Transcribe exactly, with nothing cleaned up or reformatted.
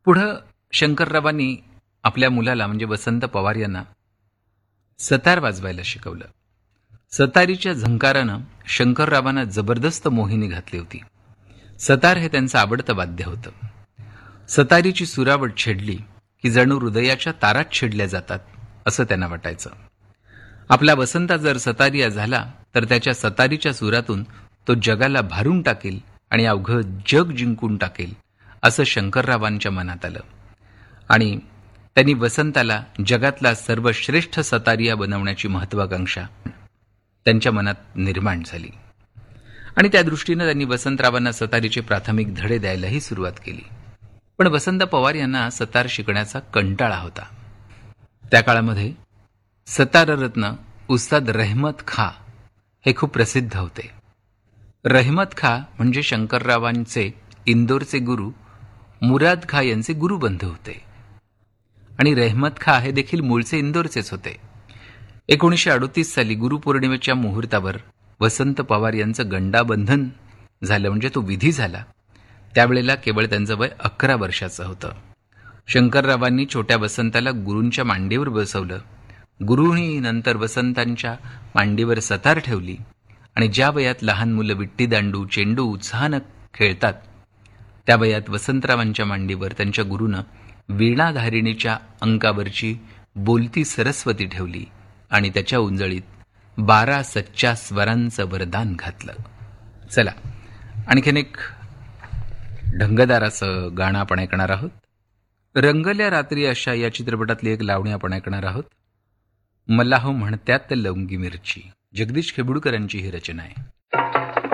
पुढं शंकररावांनी आपल्या मुलाला म्हणजे वसंत पवार यांना सतार वाजवायला शिकवलं. सतारीच्या झंकारानं शंकररावांना जबरदस्त मोहिनी घातली होती. सतार हे त्यांचं आवडतं वाद्य होतं. सतारीची सुरावट छेडली की जणू हृदयाच्या तारात छेडल्या जातात असं त्यांना वाटायचं. आपला वसंता जर सतारिया झाला तर त्याच्या सतारीच्या सुरातून तो जगाला भारून टाकेल आणि अवघं जग जिंकून टाकेल असं शंकररावांच्या मनात आलं. आणि त्यांनी वसंताला जगातला सर्वश्रेष्ठ सतारिया बनवण्याची महत्वाकांक्षा त्यांच्या मनात निर्माण झाली. आणि त्या दृष्टीनं त्यांनी वसंतरावांना सतारीचे प्राथमिक धडे द्यायलाही सुरुवात केली. पण वसंत पवार यांना सतार शिकण्याचा कंटाळा होता. त्या काळामध्ये सताररत्न उस्ताद रहमत खा हे खूप प्रसिद्ध होते. रहमत खा म्हणजे शंकररावांचे इंदोरचे गुरु मुराद खा यांचे गुरुबंधू होते. आणि रहमत खा हे देखील मूळचे इंदोरचेच होते. एकोणीसशे अडोतीस साली गुरुपौर्णिमेच्या मुहूर्तावर वसंत पवार यांचं गंडाबंधन झालं, म्हणजे तो विधी झाला. त्यावेळेला केवळ त्यांचं वय अकरा वर्षाचं होतं. शंकररावांनी छोट्या वसंताला गुरूंच्या मांडीवर बसवलं. गुरुनी नंतर वसंतांच्या मांडीवर सतार ठेवली आणि ज्या वयात लहान मुलं विट्टी दांडू चेंडू उत्साहानं खेळतात त्या वयात वसंतरावांच्या मांडीवर त्यांच्या गुरुनं वीणाधारिणीच्या अंकावरची बोलती सरस्वती ठेवली आणि त्याच्या उंजळीत बारा सच्च्या स्वरांचं वरदान घातलं. चला आणखीन एक ढंगदार असं गाणं आपण ऐकणार आहोत. रंगल्या रात्री अशा या चित्रपटातली एक लावणी आपण ऐकणार आहोत. मला हो म्हणत्यात लवंगी मिरची. जगदीश खेबुडकर यांची ही रचना आहे.